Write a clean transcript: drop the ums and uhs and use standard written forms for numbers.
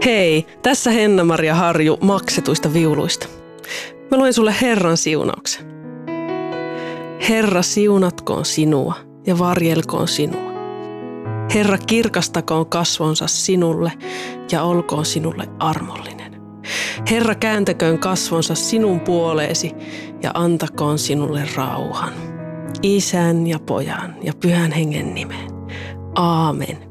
Hei, tässä Henna-Maria Harju maksetuista viuluista. Mä luen sulle Herran siunauksen. Herra siunatkoon sinua ja varjelkoon sinua. Herra kirkastakoon kasvonsa sinulle ja olkoon sinulle armollinen. Herra kääntäköön kasvonsa sinun puoleesi ja antakoon sinulle rauhan. Isän ja Pojan ja Pyhän Hengen nimeen. Aamen.